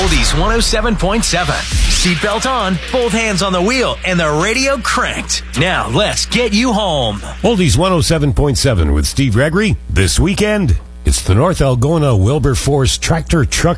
Oldies 107.7. Seatbelt on, both hands on the wheel, and the radio cranked. Now, let's get you home. Oldies 107.7 with Steve Gregory. This weekend, it's the North Algona Wilberforce Tractor Truck